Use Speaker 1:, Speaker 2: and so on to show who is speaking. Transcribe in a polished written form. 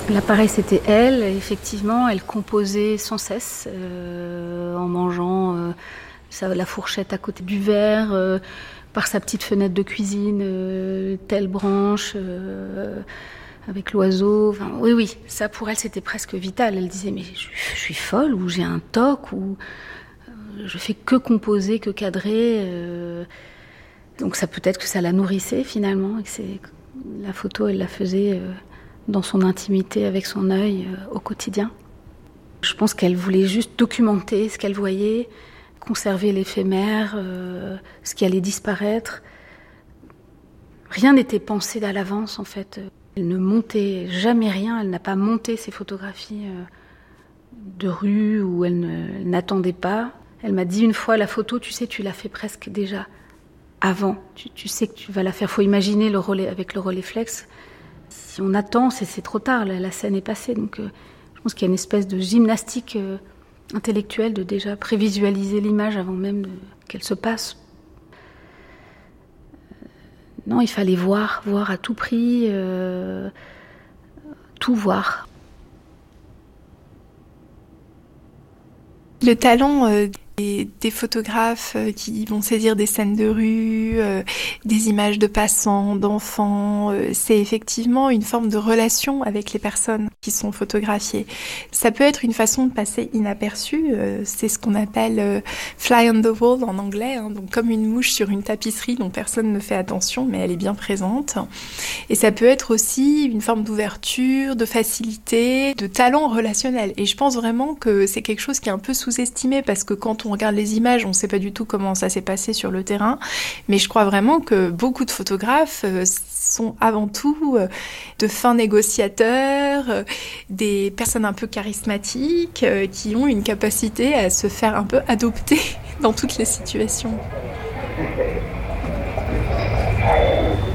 Speaker 1: Là, pareil, c'était elle. Effectivement, elle composait sans cesse en mangeant la fourchette à côté du verre, par sa petite fenêtre de cuisine, telle branche, avec l'oiseau. Enfin, oui, ça pour elle, c'était presque vital. Elle disait, mais je suis folle, ou j'ai un TOC, ou je fais que composer, que cadrer. Donc ça peut-être que ça la nourrissait finalement, et que la photo, elle la faisait dans son intimité, avec son œil, au quotidien. Je pense qu'elle voulait juste documenter ce qu'elle voyait, conserver l'éphémère, ce qui allait disparaître. Rien n'était pensé à l'avance, en fait. Elle ne montait jamais rien, elle n'a pas monté ses photographies de rue où elle n'attendait pas. Elle m'a dit une fois, la photo, tu sais, tu l'as fait presque déjà avant. Tu sais que tu vas la faire. Il faut imaginer le relais avec le Rolleiflex. Si on attend, c'est trop tard, la scène est passée. Donc je pense qu'il y a une espèce de gymnastique intellectuelle de déjà prévisualiser l'image avant même qu'elle se passe. Non, il fallait voir à tout prix, tout voir.
Speaker 2: Le talent des photographes qui vont saisir des scènes de rue, des images de passants, d'enfants, c'est effectivement une forme de relation avec les personnes qui sont photographiées. Ça peut être une façon de passer inaperçu, c'est ce qu'on appelle fly on the wall en anglais, hein, donc comme une mouche sur une tapisserie dont personne ne fait attention, mais elle est bien présente. Et ça peut être aussi une forme d'ouverture, de facilité, de talent relationnel. Et je pense vraiment que c'est quelque chose qui est un peu sous-estimé parce que quand on regarde les images, on ne sait pas du tout comment ça s'est passé sur le terrain. Mais je crois vraiment que beaucoup de photographes sont avant tout de fins négociateurs, des personnes un peu charismatiques qui ont une capacité à se faire un peu adopter dans toutes les situations.